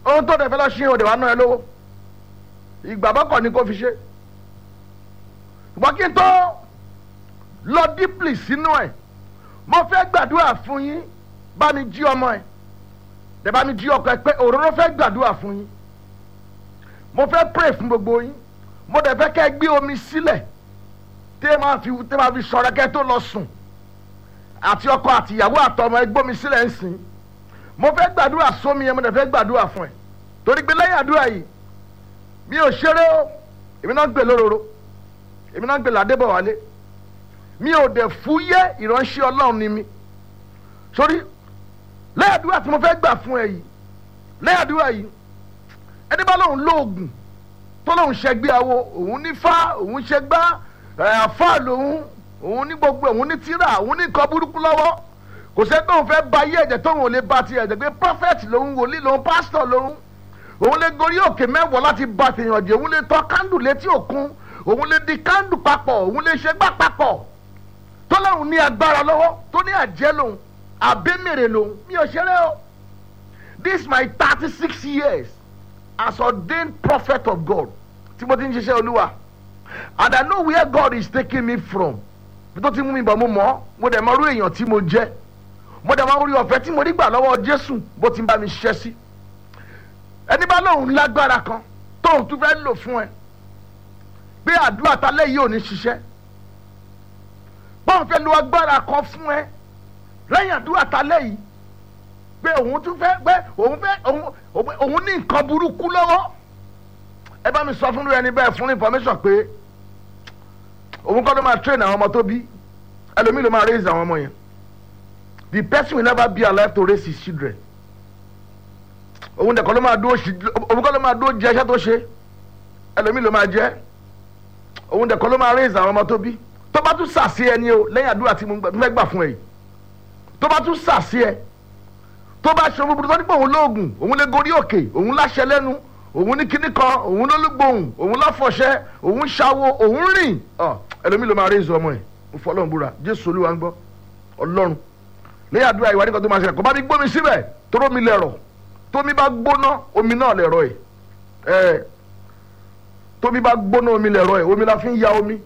ohun tó dẹ̀ fẹ́ lọ ṣe òde wa náà ẹ lówó ìgbàgbọ́ kọ́ ni kò fi ṣe ṣùgbọ́n kí n tó lọ dípìlì sínú ẹ̀ mo fẹ́ gbàdúrà fún yín bá mi jí ọmọ ẹ̀ dẹ̀ bá mi jí ọkọ ẹ̀ pé òróró fẹ́ gbàdúrà fún yín mo fẹ́ pray fún gbogbo yín mo dẹ̀ fẹ́ kẹ́ gbé omi sílẹ̀ tẹ́ máa fi ṣọ́ra kẹ́ tó lọ sùn àti ọkọ àti ìyàwó àtọmọ ẹ gbómi sílẹ̀ ń sìn mo fẹ́ gbàdúrà sómi yẹn mo dẹ̀ fẹ́ gbàdúrà fún ẹ torí pé lẹ́yìn àdúrà yìí mi ò ṣeré o èmi náà ń gbè lóróró èmi náà ń gbè ládébọ̀wálé mi ò dẹ̀ fúyẹ́ ìránṣẹ́ ọlọ́run ni mi sórí lẹ́yìn àdúrà tí mo fẹ́ gbà fún ẹ yìí lẹ́yìn àdúrà yìí ẹni bá lóun lóògùn tó lóun ṣẹgbéyàwó òun nífá òun ṣẹgbá àfáà lòun òun ní gbogbo òun ní tírà òun ní nǹkan burúkú lọ́wọ́ kò sẹ́ tóun fẹ́ ba ayé ẹ̀jẹ̀ tóun ò lè ba ti ẹ̀jẹ̀ pé prophet lòun wòlíì lòun pastor lòun òun lè gorí òkè mẹ́wàá láti ba tèèyàn jẹ́ òun lè tọ́ kándù létí òkun òun lè di kándù papọ̀ òun lè ṣe gbá papọ̀ tó lóun ní agbára lọ́wọ́ tó ní àjẹ́ lòun àbẹ́mẹ̀rẹ̀ lòun mi ò ṣeré o this my 36 years as ordained prophet of God tí mo ti ń ṣiṣẹ́ olúwa and I know where God is taking me from bí tó ti mú mi bọ̀ mo mọ̀ mo dẹ̀ mọ̀ irú èèyàn tí mo jẹ́ mo dẹ̀ mọ̀ orí ọ̀fẹ́ tí mo rí gbà lọ́wọ́ Jésù bó ti ń bá mi ṣiṣẹ́ sí ẹni bá lóun lágbára kan tóun tún fẹ́ lò fún ẹ pé àdúrà talẹ́ yìí ò ní ṣiṣẹ́ bóun fẹ́ lo agbára kan fún ẹ lẹ́yìn àdúrà talẹ́ yìí pé òun tún fẹ́ pé òun ní nǹkan burúkú lọ́wọ́ ẹ bá mi sọ fún ẹni bẹ́ẹ̀ fún information pé òun kọ́ ló máa train àwọn ọmọ tó bí ẹlòmíì ló máa raise àwọn ọmọ yẹn the person will never be alive to raise his children òun kọ́ ló máa dúró jẹ iṣẹ́ tó ṣe ẹlòmíì ló máa jẹ́ òun kọ́ ló máa raise àwọn ọmọ tó bí tó bá tún sàṣì ẹni o lẹ́yìn àdúrà tí mo fẹ́ gbà fún ẹ yìí tó bá tún sàṣì ẹ tó bá ṣe búburú tó ní pé òun lóògùn òun lè gorí òkè òun láṣẹ lẹ́nu òun ní kíní kan òun lólúgbòhùn òun láfọ̀ṣẹ́ òun ṣàwo òun rìn ẹlòmíì ló máa raise ọmọ ẹ mo fọ Ọlọ́run búra Jésù Olúwa ń gbọ́ Ọlọ́run lẹ́yìn àdúrà ìwà nìkan tó máa ṣẹlẹ̀ kó bá mi gbómi síbẹ̀ tóró mi lẹ̀rọ̀ tómi bá gbóná omi náà lẹ̀rọ̀ ẹ̀ tómi bá gbóná omi lẹ̀rọ̀ ẹ̀ omi la fi ń ya omi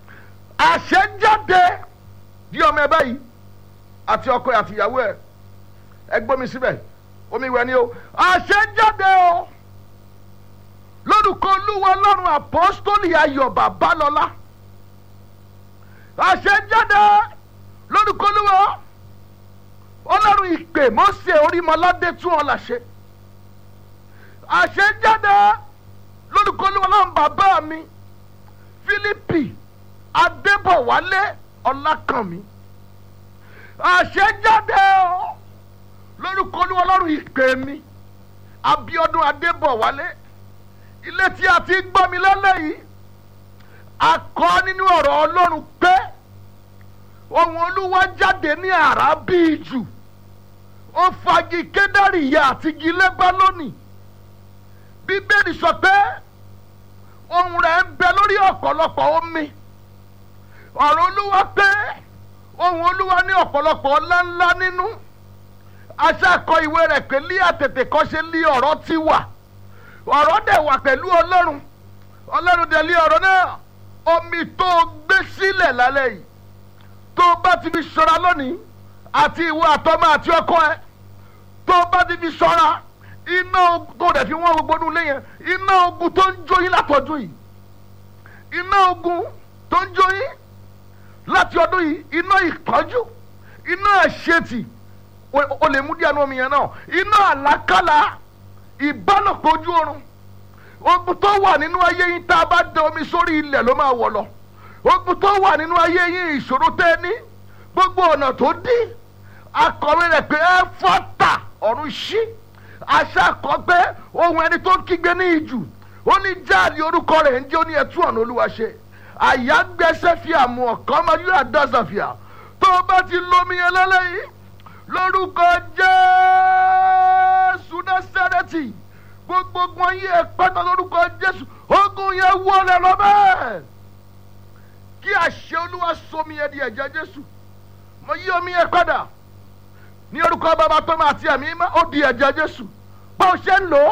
àṣẹjáde di ọmọ ẹ báyìí àti ọkọ ẹ àti ìyàwó ẹ gbómi síbẹ̀ omi wẹ̀ ni o àṣẹjáde o lórúkọ Olúwa Ọlọ́run àpọ́stólì Ayọ̀ Babalọ́lá àṣẹjáde lórúkọ Olúwa Ọlọ́run ìpè Mósè Orímọládé tún ọ làṣẹ àṣẹjáde lórúkọ Olúwa Ọlọ́run bàbá mi Fílípì Adébọ̀wálé Ọlákànmí àṣẹjáde lórúkọ Olúwa Ọlọ́run ìpè mi Abíọ́dún Adébọ̀wálé ilé tí a ti gbọ́ mi lálẹ́ yìí a kọ nínú ọ̀rọ̀ Ọlọ́run pé ohùn Olúwa jáde ní àrá bí ijù ó fagi Kédárì ya àti igi Lébánónì Bíbélì sọ pé ohùn rẹ̀ ń bẹ lórí ọ̀pọ̀lọpọ̀ omi ọ̀rọ̀ Olúwa pé ohùn Olúwa ní ọ̀pọ̀lọpọ̀ ọlá ńlá nínú aṣáàkọ ìwé rẹ̀ pé lí àtètè kọ́ ṣe lí ọ̀rọ̀ ti wà ọ̀rọ̀ dẹ̀ wà pẹ̀lú Ọlọ́run dẹ̀ lé ọ̀rọ̀ náà omi tó gbé sílẹ̀ lálẹ́ yìí tó bá ti fi ṣọ́ra lónìí àti ìwọ àtọmọ àti ọkọ ẹ tó bá ti fi ṣọ́ra iná ogun tó dẹ̀ fi wọ́n gbogbo ọdún lẹ́yìn iná ogun tó ń jó yín látọdún yìí iná ogun tó ń jó yín láti ọdún yìí iná ìpọ́njú iná àṣetì o lè mú díẹ̀ nú omi yẹn náà iná àlákàlà ìbálòpọ̀ ojú oorun ogun tó wà nínú ayé yín tá a bá dẹ omi sórí ilẹ̀ ló máa wọ̀ lọ ogun tó wà nínú ayé yín ìṣòro tẹ́ ní gbogbo ọ̀nà tó dí akọ̀wé rẹ̀ pé ẹ fọ́tà ọ̀run ṣí aṣáàkọ́ pé ohun ẹni tó ń kígbe ní ìjù ó ní jáàlì orúkọ rẹ̀ ń jẹ́ ó ní ẹtú ọ̀nà Olúwa ṣe àyágbẹ́sẹ̀ fi àmú ọ̀kan ọmọ yóò àdásàfíà tó o bá ti lómi yẹn lálẹ́ yìí lórúkọ Jésù Násárẹ́tì gbogbo wọn yí ẹ pátá lórúkọ Jésù ogun yẹn wọlé lọ bẹ́ẹ̀ kí àṣẹ Olúwa sọmi yẹn di ẹ̀jẹ̀ Jésù mo yí omi yẹn padà ní orúkọ Bàbá Tọ́mọ àti Ẹ̀mí Mímọ́ ó di ẹ̀jẹ̀ Jésù bó ṣe ń lò ó.